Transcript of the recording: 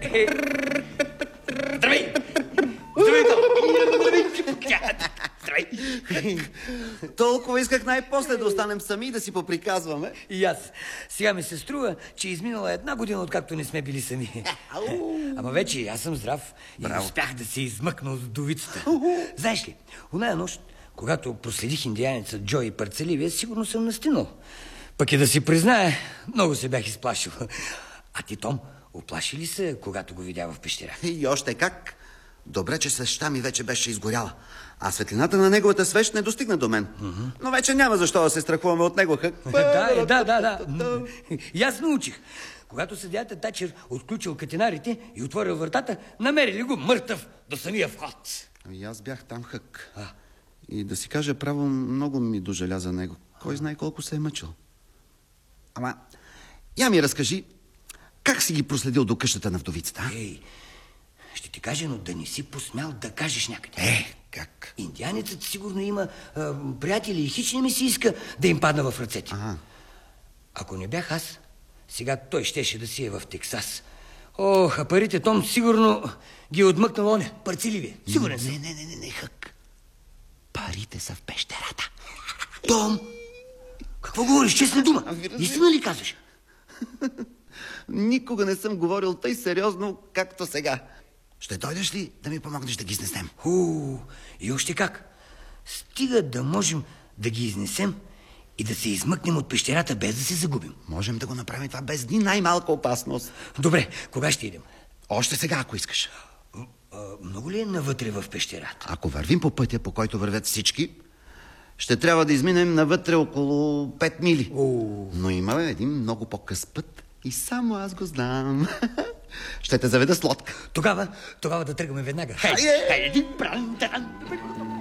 Здравей! Здравей, Здравей! Толкова исках най-после да останем сами и да си поприказваме. И аз. Сега ми се струва, че изминала 1 година, откакто не сме били сами. Ама вече аз съм здрав и успях да се измъкна от вдовицата. Знаеш ли, оная нощ, когато проследих индианеца Джо и парцеливия, сигурно съм настинал. Пък и да си призная, много се бях изплашил. А ти, Том, оплаши ли се, когато го видя в пещера? И още как. Добре, че свещта ми вече беше изгоряла, а светлината на неговата свещ не достигна до мен. Но вече няма защо да се страхуваме от него. Да. И аз научих. Когато съдията Тачер отключил катинарите и отворил вратата, намерили го мъртъв до самия вход. И аз бях там, Хък. И да си кажа право, много ми дожаля за него. Кой знае колко се е мъчил. Ама, я ми разкажи, как си ги проследил до къщата на вдовицата? Ще ти кажа, но да не си посмял да кажеш някъде. Как? Индианецът сигурно има приятели и хич не ми се иска да им падна в ръцете. Ако не бях аз, сега той щеше да си е в Тексас. Ох, а парите, Том, сигурно ги е отмъкнал оня, парцеливия. Сигурен съм. Не, Хък. Парите са в пещерата. Том, какво говориш, честна дума? Истина ли казваш? Никога не съм говорил тъй сериозно, както сега. Ще дойдеш ли да ми помогнеш да ги изнесем? И още как. Стига да можем да ги изнесем и да се измъкнем от пещерата без да се загубим. Можем да го направим това без ни най-малка опасност. Добре, кога ще идем? Още сега, ако искаш. Много ли е навътре в пещерата? Ако вървим по пътя, по който вървят всички, ще трябва да изминем навътре около 5 мили. Но има един много по-къс път и само аз го знам. Ще те заведа с лодка. Тогава да тръгваме веднага. Хайде!